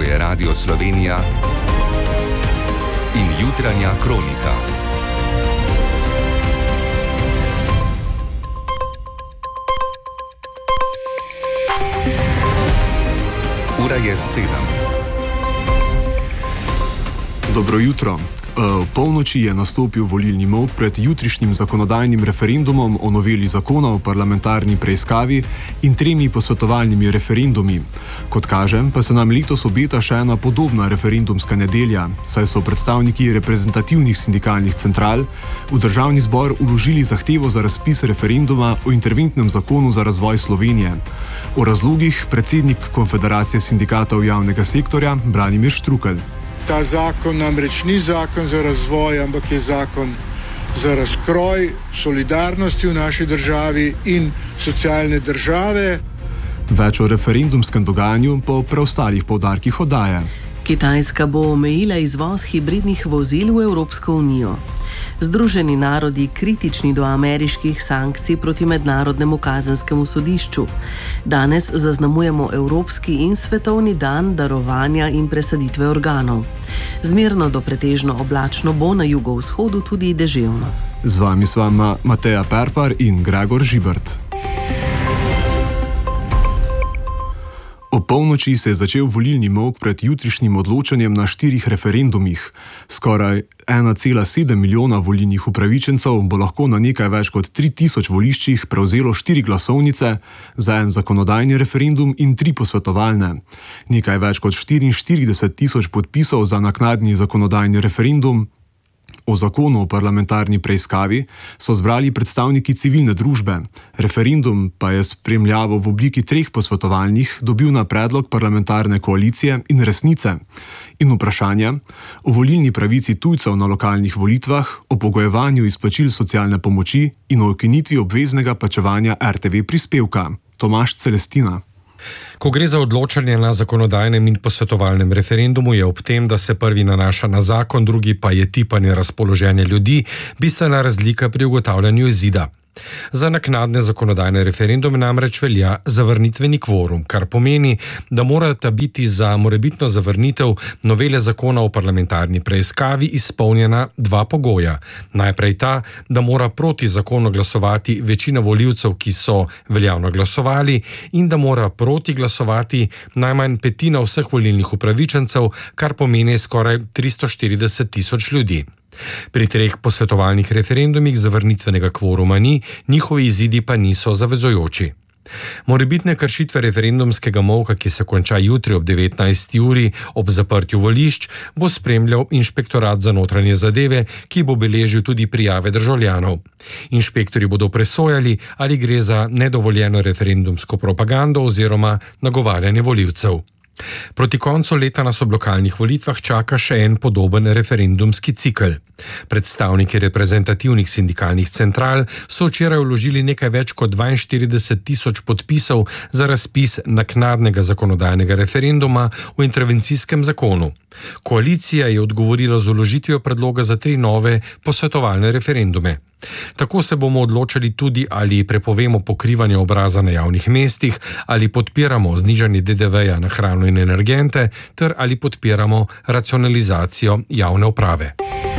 je Radio Slovenija in jutranja kronika. Ura je 7. Dobro jutro. V polnoči je nastopil volilni molk pred jutrišnjim zakonodajnim referendumom o noveli zakona o parlamentarni preiskavi in 3 posvetovalnimi referendumi. Kot kaže, pa se nam letos obeta še ena podobna referendumska nedelja, saj so predstavniki reprezentativnih sindikalnih central v državni zbor vložili zahtevo za razpis referenduma o interventnem zakonu za razvoj Slovenije. O razlogih predsednik Konfederacije sindikatov javnega sektorja Branimir Štrukelj. Ta zakon namreč ni zakon za razvoj, ampak je zakon za razkroj solidarnosti v naši državi in socialne države. Več o referendumskem dogajanju po preostalih poudarkih oddaje. Kitajska bo omejila izvoz hibridnih vozil v Evropsko unijo. Združeni narodi kritični do ameriških sankcij proti mednarodnemu kazenskemu sodišču. Danes zaznamujemo Evropski in svetovni dan darovanja in presaditve organov. Zmerno do pretežno oblačno bo na jugovzhodu tudi deževno. Z vami sva Mateja Perpar in Gregor Žibert. O polnoči se je začel volilni molk pred jutrišnjim odločanjem na 4 referendumih. Skoraj 1,7 milijona volilnih upravičencev bo lahko na nekaj več kot 3000 voliščih prevzelo 4 glasovnice za en zakonodajni referendum in 3 posvetovalne. Nekaj več kot 44 tisoč podpisov za naknadni zakonodajni referendum o zakonu o parlamentarni preiskavi so zbrali predstavniki civilne družbe. Referendum pa je spremljavo v obliki 3 posvetovalnih dobil na predlog parlamentarne koalicije in Resnice. In vprašanja o volilni pravici tujcev na lokalnih volitvah, o pogojevanju izplačil socialne pomoči in o ukinitvi obveznega plačevanja RTV prispevka. Tomaž Celestina. Ko gre za odločanje na zakonodajnem in posvetovalnem referendumu, je ob tem, da se prvi nanaša na zakon, drugi pa je tipanje razpoloženja ljudi, bistvena razlika pri ugotavljanju izida. Za naknadne zakonodajne referendume namreč velja zavrnitveni kvorum, kar pomeni, da morata biti za morebitno zavrnitev novele zakona o parlamentarni preiskavi izpolnjena 2 pogoja. Najprej ta, da mora proti zakonu glasovati večina volivcev, ki so veljavno glasovali, in da mora proti glasovati najmanj petina vseh volilnih upravičencev, kar pomeni skoraj 340 tisoč ljudi. Pri 3 posvetovalnih referendumih zavrnitvenega kvoruma ni, njihovi izidi pa niso zavezujoči. Morebitne kršitve referendumskega molka, ki se konča jutri ob 19. uri ob zaprtju volišč, bo spremljal Inšpektorat za notranje zadeve, ki bo beležil tudi prijave državljanov. Inšpektorji bodo presojali, ali gre za nedovoljeno referendumsko propagando oziroma nagovarjanje volivcev. Proti koncu leta nas ob lokalnih volitvah čaka še en podoben referendumski cikel. Predstavniki reprezentativnih sindikalnih central so včeraj vložili nekaj več kot 42 tisoč podpisov za razpis naknadnega zakonodajnega referenduma o intervencijskem zakonu. Koalicija je odgovorila z vložitvijo predloga za 3 nove posvetovalne referendume. Tako se bomo odločali tudi, ali prepovemo pokrivanje obraza na javnih mestih, ali podpiramo znižanje DDV-ja na hrano in energente, ter ali podpiramo racionalizacijo javne uprave.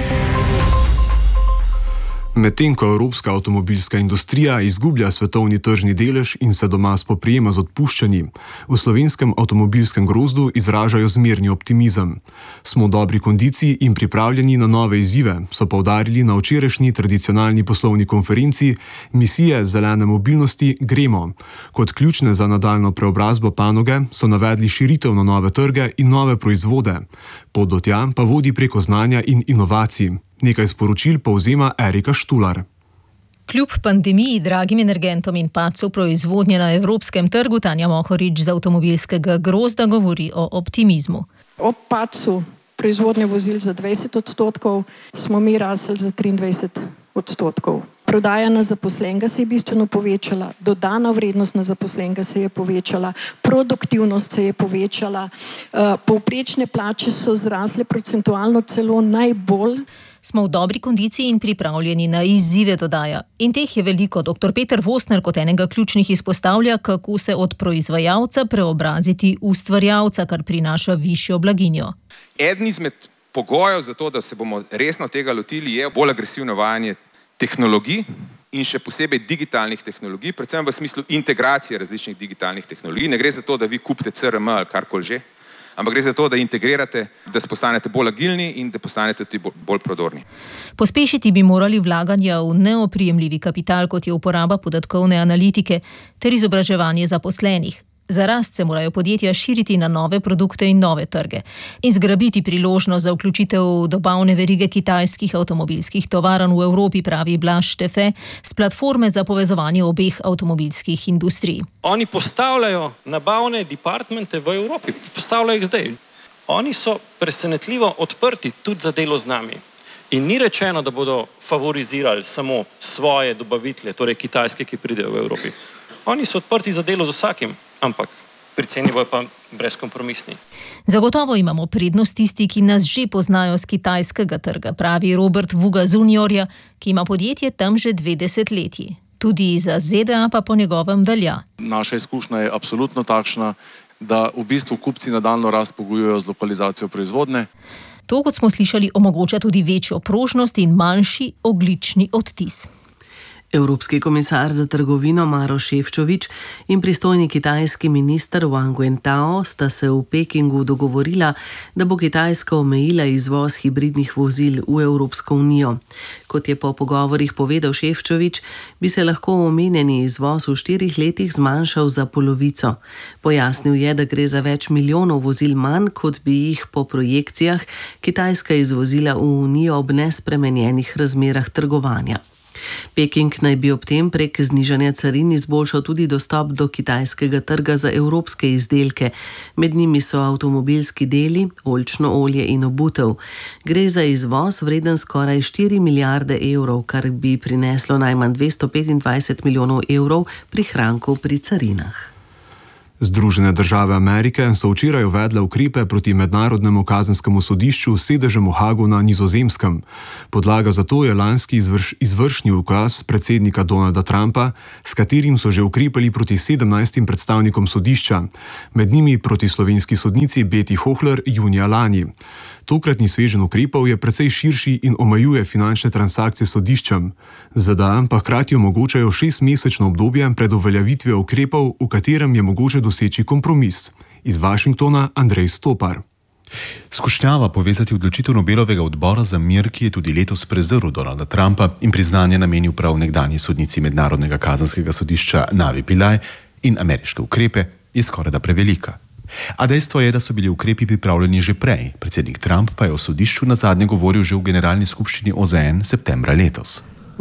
Medtem ko evropska avtomobilska industrija izgublja svetovni tržni delež in se doma spoprijema z odpuščanji, v slovenskem avtomobilskem grozdu izražajo zmerni optimizem. Smo v dobri kondiciji in pripravljeni na nove izzive, so poudarili na včerajšnji tradicionalni poslovni konferenci misije zelene mobilnosti Gremo. Kot ključne za nadaljnjo preobrazbo panoge so navedli širitev na nove trge in nove proizvode. Pot do tja pa vodi preko znanja in inovacij. Nekaj sporočil povzema Erika Štular. Kljub pandemiji, dragim energentom in padcu proizvodnje na evropskem trgu, Tanja Mohorič z avtomobilskega grozda govori o optimizmu. Ob padcu proizvodnje vozil za 20% smo mi rasli za 23%. Prodaja na zaposlenega se je bistveno povečala, dodana vrednost na zaposlenega se je povečala, produktivnost se je povečala, povprečne plače so zrasle procentualno celo najbolj. Smo v dobri kondiciji in pripravljeni na izzive, dodaja. In teh je veliko. Dr. Peter Vosner kot enega ključnih izpostavlja, kako se od proizvajalca preobraziti v ustvarjalca, kar prinaša višjo blaginjo. Eden izmed pogojev za to, da se bomo resno tega lotili, je bolj agresivno uvajanje tehnologij in še posebej digitalnih tehnologij, predvsem v smislu integracije različnih digitalnih tehnologij. Ne gre za to, da vi kupite CRM ali karkoli že, ampak gre za to, da integrirate, da postanete bolj agilni in da postanete tudi bolj prodorni. Pospešiti bi morali vlaganja v neoprijemljivi kapital, kot je uporaba podatkovne analitike ter izobraževanje zaposlenih. Za rast se morajo podjetja širiti na nove produkte in nove trge in zgrabiti priložnost za vključitev dobavne verige kitajskih avtomobilskih tovarn v Evropi, pravi Blaž Štefe s platforme za povezovanje obeh avtomobilskih industrij. Oni postavljajo nabavne departmente v Evropi, postavljajo jih zdaj. Oni so presenetljivo odprti tudi za delo z nami. In ni rečeno, da bodo favorizirali samo svoje dobavitelje, torej kitajske, ki pridejo v Evropi. Oni so odprti za delo z vsakim, ampak pri ceni bojo pa brezkompromisni. Zagotovo imamo prednost tisti, ki nas že poznajo z kitajskega trga, pravi Robert Vuga z Uniorja, ki ima podjetje tam že 2 desetletji. Tudi za ZDA pa po njegovem velja. Naša izkušnja je absolutno takšna, da v bistvu kupci nadaljno rast pogojujejo z lokalizacijo proizvodnje. To, kot smo slišali, omogoča tudi večjo prožnost in manjši ogljični odtis. Evropski komisar za trgovino Maroš Šefčovič in pristojni kitajski minister Wang Wentao sta se v Pekingu dogovorila, da bo Kitajska omejila izvoz hibridnih vozil v Evropsko unijo. Kot je po pogovorih povedal Šefčovič, bi se lahko omenjeni izvoz v 4 letih zmanjšal za polovico. Pojasnil je, da gre za več milijonov vozil manj, kot bi jih po projekcijah Kitajska izvozila v unijo ob nespremenjenih razmerah trgovanja. Peking naj bi ob tem prek znižanja carin izboljšal tudi dostop do kitajskega trga za evropske izdelke. Med njimi so avtomobilski deli, oljčno olje in obutev. Gre za izvoz vreden skoraj 4 milijarde evrov, kar bi prineslo najmanj 225 milijonov evrov prihrankov pri carinah. Združene države Amerike so včeraj uvedle ukrepe proti Mednarodnemu kazenskemu sodišču s sedežem v Hagu na Nizozemskem. Podlaga za to je lanski izvršni ukaz predsednika Donalda Trumpa, s katerim so že ukrepali proti 17 predstavnikom sodišča, med njimi proti slovenski sodnici Beti Hohler junija lani. Tokratni sveženj ukrepov je precej širši in omejuje finančne transakcije sodiščem. ZDA pa hkrati omogočajo 6-mesečno obdobje pred uveljavitvijo ukrepov, v katerem je mogoče doseči kompromis. Iz Washingtona Andrej Stopar. Skušnjava povezati odločitev Nobelovega odbora za mir, ki je tudi letos prezrl Donalda Trumpa in priznanje namenil prav nekdanji sodnici Mednarodnega kazenskega sodišča Navi Pillay in ameriške ukrepe, je skorajda prevelika. A dejstvo je, da so bili ukrepi pripravljeni že prej. Predsednik Trump pa je o sodišču nazadnje govoril že v Generalni skupščini OZN septembra letos.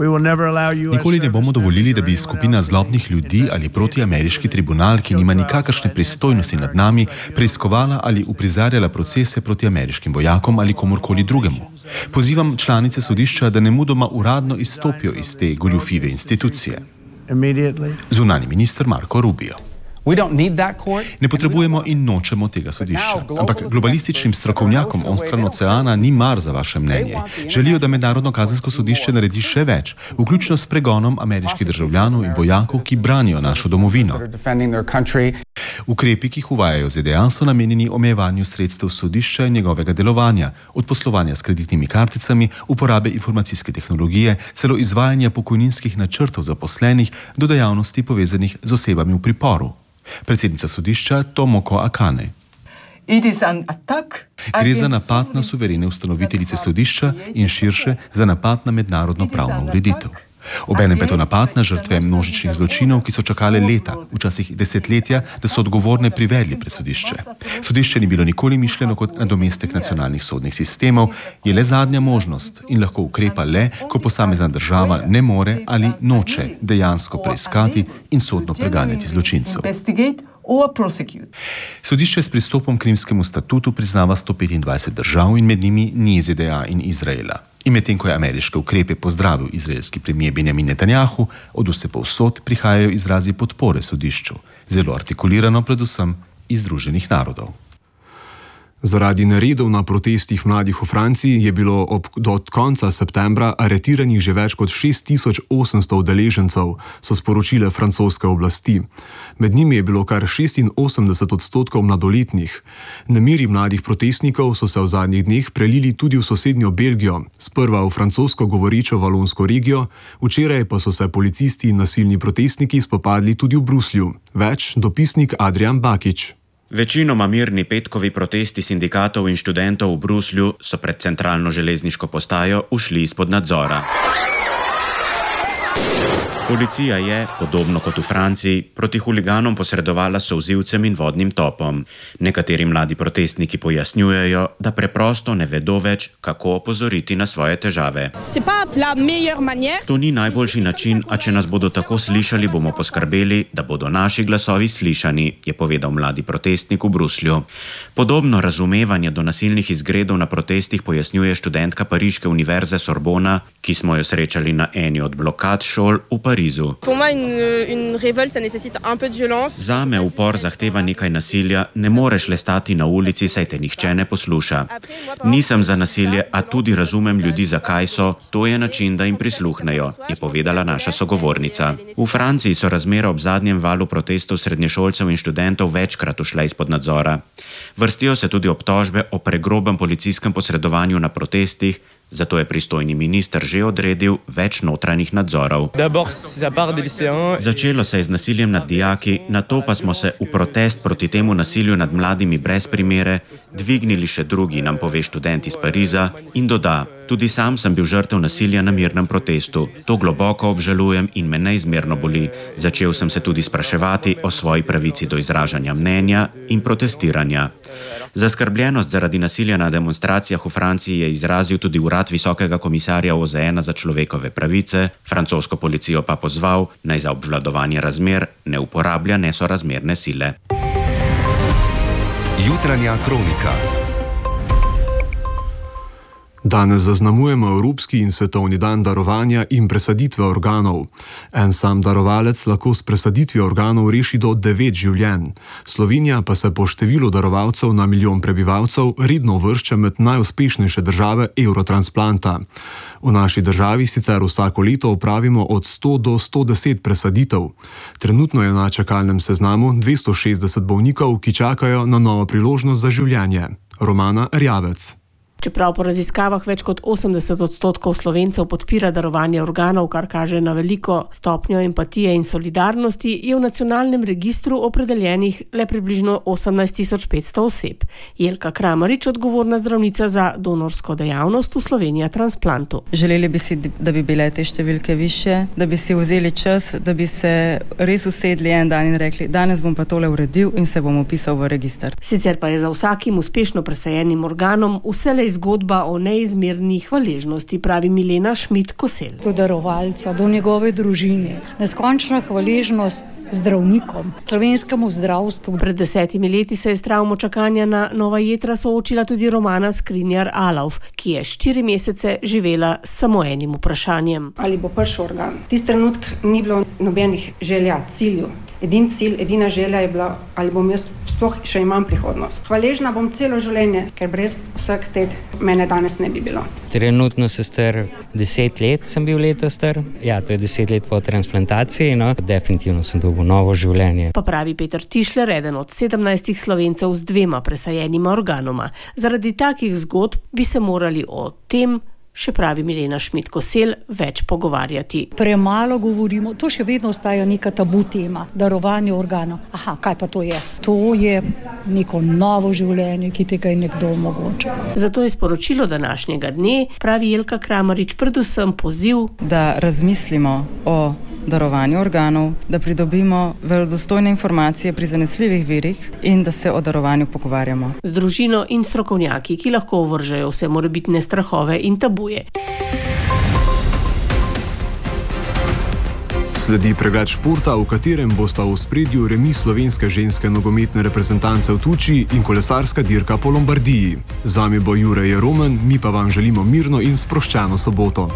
Nikoli ne bomo dovolili, da bi skupina zlobnih ljudi ali protiameriški tribunal, ki nima nikakršne pristojnosti nad nami, preiskovala ali uprizarjala procese proti ameriškim vojakom ali komorkoli drugemu. Pozivam članice sodišča, da nemudoma uradno izstopijo iz te goljufive institucije. Zunanji minister Marco Rubio. Ne potrebujemo in nočemo tega sodišča. Ampak globalističnim strokovnjakom onstran oceana ni mar za vaše mnenje. Želijo, da Mednarodno kazensko sodišče naredi še več, vključno s pregonom ameriških državljanov in vojakov, ki branijo našo domovino. Ukrepi, ki jih uvajajo ZDA, so namenjeni omejevanju sredstev sodišča in njegovega delovanja, od poslovanja s kreditnimi karticami, uporabe informacijske tehnologije, celo izvajanja pokojninskih načrtov zaposlenih do dejavnosti povezanih z osebami v priporu. Predsednica sodišča Tomoko Akane. Gre za napad na suverene ustanoviteljice sodišča in širše za napad na mednarodno pravno ureditev. Obenem pa je to napad na žrtve množičnih zločinov, ki so čakale leta, včasih desetletja, da so odgovorne privedli pred sodišče. Sodišče ni bilo nikoli mišljeno kot nadomestek nacionalnih sodnih sistemov, je le zadnja možnost in lahko ukrepa le, ko posamezna država ne more ali noče dejansko preiskati in sodno preganjati zločincev. Sodišče s pristopom k Rimskemu statutu priznava 125 držav in med njimi ni ZDA in Izraela. In medtem ko je ameriške ukrepe pozdravil izraelski premier Benjamin Netanjahu, od vsepovsod prihajajo izrazi podpore sodišču, zelo artikulirano predvsem iz Združenih narodov. Zaradi neredov na protestih mladih v Franciji je bilo do konca septembra aretiranih že več kot 6800 udeležencev, so sporočile francoske oblasti. Med njimi je bilo kar 86% mladoletnih. Nemiri mladih protestnikov so se v zadnjih dneh prelili tudi v sosednjo Belgijo, sprva v francosko govorečo valonsko regijo, včeraj pa so se policisti in nasilni protestniki spopadli tudi v Bruslju. Več dopisnik Adrian Bakič. Večinoma mirni petkovi protesti sindikatov in študentov v Bruslju so pred centralno železniško postajo ušli izpod nadzora. Policija je, podobno kot v Franciji, proti huliganom posredovala s solzivcem in vodnim topom. Nekateri mladi protestniki pojasnjujejo, da preprosto ne vedo več, kako opozoriti na svoje težave. To ni najboljši način, a če nas bodo tako slišali, bomo poskrbeli, da bodo naši glasovi slišani, je povedal mladi protestnik v Bruslju. Podobno razumevanje do nasilnih izgredov na protestih pojasnjuje študentka pariške univerze Sorbona, ki smo jo srečali na eni od blokad šol v Parizu. Zame upor zahteva nekaj nasilja, ne moreš le stati na ulici, saj te nihče ne posluša. Nisem za nasilje, a tudi razumem ljudi, zakaj so, to je način, da jim prisluhnejo, je povedala naša sogovornica. V Franciji so razmere ob zadnjem valu protestov srednješolcev in študentov večkrat ušle izpod nadzora. Vrstijo se tudi obtožbe o pregrobem policijskem posredovanju na protestih, zato je pristojni minister že odredil več notranjih nadzorov. Začelo se je z nasiljem nad dijaki, nato pa smo se v protest proti temu nasilju nad mladimi brez primere dvignili še drugi, nam pove študent iz Pariza in doda: tudi sam sem bil žrtev nasilja na mirnem protestu. To globoko obžalujem in me neizmerno boli. Začel sem se tudi spraševati o svoji pravici do izražanja mnenja in protestiranja. Zaskrbljenost zaradi nasilja na demonstracijah v Franciji je izrazil tudi urad Visokega komisarja OZN za človekove pravice, francosko policijo pa pozval, naj za obvladovanje razmer ne uporablja nesorazmerne sile. Jutranja kronika. Danes zaznamujemo Evropski in svetovni dan darovanja in presaditve organov. En sam darovalec lahko s presaditvijo organov reši do 9 življenj. Slovenija pa se po številu darovalcev na milijon prebivalcev redno uvršča med najuspešnejše države eurotransplanta. V naši državi sicer vsako leto opravimo od 100 do 110 presaditev. Trenutno je na čakalnem seznamu 260 bolnikov, ki čakajo na novo priložnost za življenje. Romana Rjavec. Čeprav po raziskavah več kot 80% Slovencev podpira darovanje organov, kar kaže na veliko stopnjo empatije in solidarnosti, je v nacionalnem registru opredeljenih le približno 18.500 oseb. Jelka Kramarič, odgovorna zdravnica za donorsko dejavnost v Slovenija Transplantu. Želeli bi si, da bi bile te številke više, da bi si vzeli čas, da bi se res usedli en dan in rekli, danes bom pa tole uredil in se bom upisal v register. Sicer pa je za vsakim uspešno presajenim organom vselej zgodba o neizmerni hvaležnosti, pravi Milena Šmit-Kosel. Do darovalca, do njegove družine, neskončna hvaležnost zdravnikom, slovenskemu zdravstvu. Pred 10 leti se je s travmo čakanja na nova jetra soočila tudi Romana Skriniar-Alauf, ki je 4 mesece živela s samo enim vprašanjem. Ali bo prišel organ? Tist trenutk ni bilo nobenih želja, cilju. Edin cilj, edina želja je bila, ali bom jaz sploh še imam prihodnost. Hvaležna bom celo življenje, ker brez vseh teh mene danes ne bi bilo. Trenutno se star 10 let, sem bil letos star. Ja, to je 10 let po transplantaciji, no. Definitivno sem dobil novo življenje. Pa pravi Peter Tišler, eden od 17 Slovencev z 2 presajenima organoma. Zaradi takih zgodb bi se morali o tem, še pravi Milena Šmit-Kosel, več pogovarjati. Premalo govorimo, to še vedno ostaja neka tabu tema, darovanje organov. Aha, kaj pa to je? To je neko novo življenje, ki tega je nekdo omogoča. Zato je sporočilo današnjega dne, pravi Jelka Kramarič, predvsem poziv, da razmislimo o darovanju organov, da pridobimo verodostojne informacije pri zanesljivih virih in da se o darovanju pogovarjamo. Z družino in strokovnjaki, ki lahko ovržejo vse morebitne strahove in tabuje. Sledi pregled športa, v katerem bosta v ospredju remi slovenske ženske nogometne reprezentance v Tuči in kolesarska dirka po Lombardiji. Zami bo Jure Jeromen, mi pa vam želimo mirno in sproščeno soboto.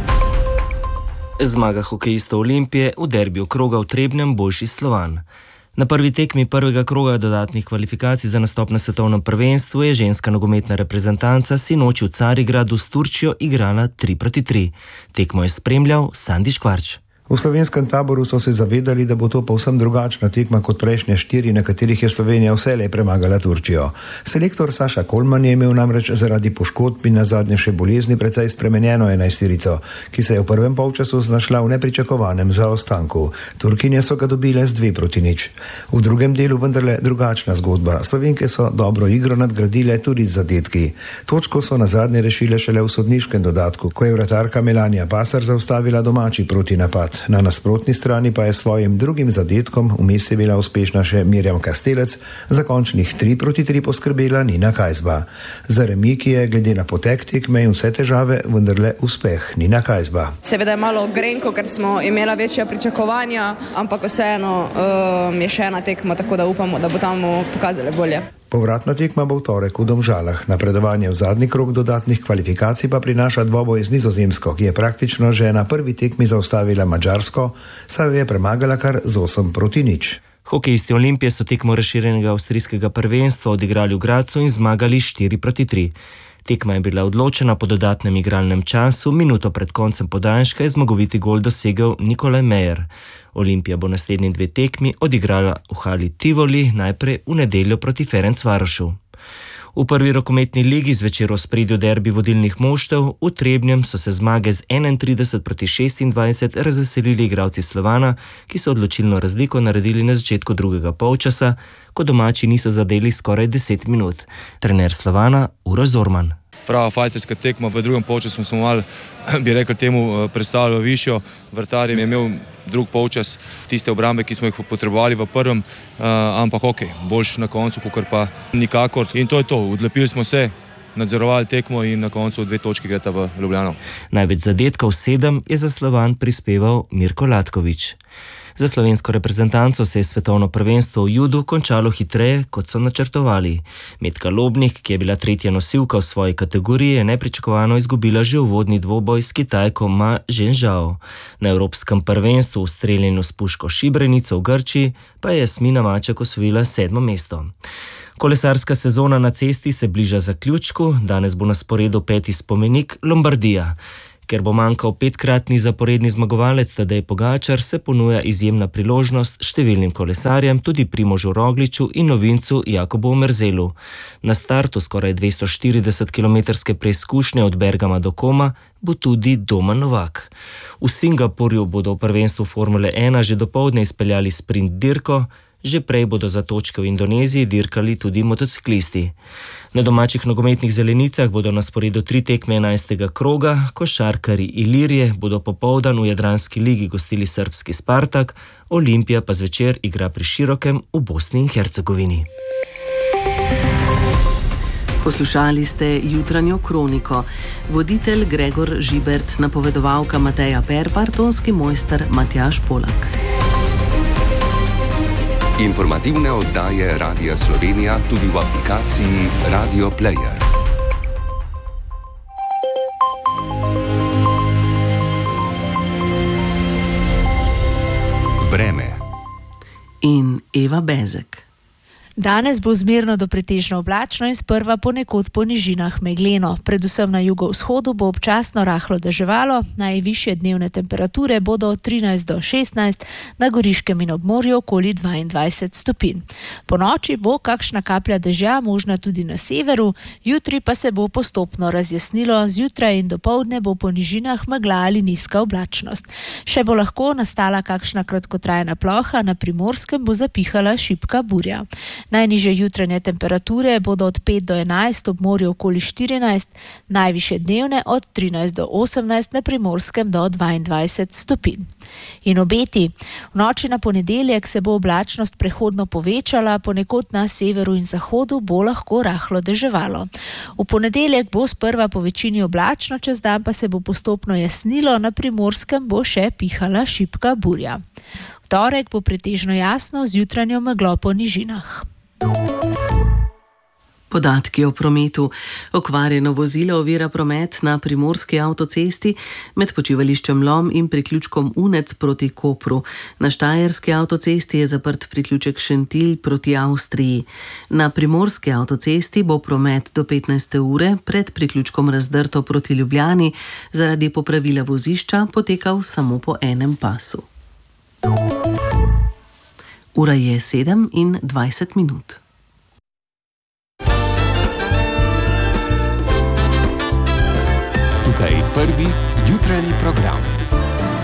Zmaga hokejista Olimpije v derbiju kroga v Trebnjem boljši Slovan. Na prvi tekmi prvega kroga dodatnih kvalifikacij za nastop na svetovnem prvenstvu je ženska nogometna reprezentanca sinoči v Carigradu s Turčijo igrala 3-3. Tekmo je spremljal Sandi Škvarč. V slovenskem taboru so se zavedali, da bo to povsem drugačna tekma kot prejšnje 4, na katerih je Slovenija vselej premagala Turčijo. Selektor Saša Kolman je imel namreč zaradi poškodb in nazadnje še bolezni precej spremenjeno 11-terico, ki se je v prvem polčasu znašla v nepričakovanem zaostanku. Turkinje so ga dobile z 2-0. V drugem delu vendarle drugačna zgodba. Slovenke so dobro igro nadgradile tudi z zadetki. Točko so nazadnje rešile šele v sodniškem dodatku, ko je vratarka Melanija Pasar zaustavila domači protinapad. Na nasprotni strani pa je s svojim drugim zadetkom vmes je bila uspešna še Mirjam Kastelec, za končnih 3-3 poskrbela Nina Kajzba. Za remi, ki je glede na potek tekme in vse težave vendarle uspeh Nina Kajzba. Seveda je malo grenko, ker smo imela večja pričakovanja, ampak vseeno je še ena tekma, tako da upamo, da bo tam pokazali bolje. Povratna tekma bo v torek v Domžalah. Napredovanje v zadnji krog dodatnih kvalifikacij pa prinaša dvoboj z Nizozemsko, ki je praktično že na prvi tekmi zaustavila Madžarsko, saj jo je premagala kar z 8-0. Hokejisti Olimpije so tekmo razširjenega avstrijskega prvenstva odigrali v Gradcu in zmagali 4-3. Tekma je bila odločena po dodatnem igralnem času, minuto pred koncem podaljška je zmagoviti gol dosegel Nikolaj Mejer. Olimpija bo naslednji 2 tekmi odigrala v hali Tivoli, najprej v nedeljo proti Ferencvarošu. V prvi rokometni ligi zvečer v ospredju derbi vodilnih moštev v Trebnjem so se zmage z 31-26 razveselili igralci Slovana, ki so odločilno razliko naredili na začetku drugega polčasa, ko domači niso zadeli skoraj 10 minut. Trener Slovana Uroš Zorman. Prava fajterska tekma, v drugem polčasu smo malo, bi rekel temu, predstavljali višjo. Vratar je imel drug polčas tiste obrambe, ki smo jih potrebovali v prvem, ampak boljš na koncu, kakor pa nikakor. In to je to, odlepili smo se, nadzorovali tekmo in na koncu 2 točki greta v Ljubljano. Največ zadetkov 7 je za Slovan prispeval Mirko Latkovič. Za slovensko reprezentanco se je svetovno prvenstvo v judu končalo hitreje, kot so načrtovali. Metka Lobnik, ki je bila 3. nosilka v svoji kategoriji, je nepričakovano izgubila že uvodni dvoboj s Kitajko Ma Zhenzhao. Na evropskem prvenstvu v streljanju s puško Šibrenico v Grčiji pa je Jasmina Maček osvojila 7. mesto. Kolesarska sezona na cesti se bliža zaključku, danes bo na sporedu 5. spomenik Lombardija. Ker bo manjkal 5-kratni zaporedni zmagovalec Tadej Pogačar, se ponuja izjemna priložnost številnim kolesarjem, tudi Primožu Rogliču in novincu Jakobu Omerzelu. Na startu skoraj 240-kilometrske preizkušnje od Bergama do Koma bo tudi Domen Novak. V Singapurju bodo v prvenstvu Formule 1 že dopoldne izpeljali sprint dirko, že prej bodo za točke v Indoneziji dirkali tudi motociklisti. Na domačih nogometnih zelenicah bodo na sporedu 3 tekme 11. kroga, košarkarji Ilirije bodo popoldan v Jadranski ligi gostili srbski Spartak, Olimpija pa zvečer igra pri Širokem v Bosni in Hercegovini. Poslušali ste jutranjo kroniko. Voditelj Gregor Žibert, napovedovalka Mateja Perpar, tonski mojster Matjaž Polak. Informativne oddaje Radia Slovenija tudi v aplikaciji Radio Player. Vreme in Eva Bezek. Danes bo zmerno do pretežno oblačno in sprva ponekod po nižinah megleno. Predvsem na jugovzhodu bo občasno rahlo deževalo, najvišje dnevne temperature bodo od 13 do 16, na Goriškem in ob morju okoli 22 stopinj. Po noči bo kakšna kaplja dežja možna tudi na severu, jutri pa se bo postopno razjasnilo, zjutraj in dopoldne bo po nižinah megla ali nizka oblačnost. Še bo lahko nastala kakšna kratkotrajna ploha, na Primorskem bo zapihala šibka burja. Najnižje jutranje temperature bodo od 5 do 11, ob morju okoli 14, najvišje dnevne od 13 do 18, na Primorskem do 22 stopinj. In obeti. V noči na ponedeljek se bo oblačnost prehodno povečala, ponekod na severu in zahodu bo lahko rahlo deževalo. V ponedeljek bo sprva po večini oblačno, čez dan pa se bo postopno jasnilo, na Primorskem bo še pihala šibka burja. V torek bo pretežno jasno z jutranjo meglo po nižinah. Podatki o prometu. Okvarjeno vozilo ovira promet na primorski avtocesti med počivališčem Lom in priključkom Unec proti Kopru. Na štajerski avtocesti je zaprt priključek Šentilj proti Avstriji. Na primorski avtocesti bo promet do 15. ure pred priključkom Razdrto proti Ljubljani zaradi popravila vozišča potekal samo po enem pasu. Ura je 7:20. Tukaj prvi jutranji program.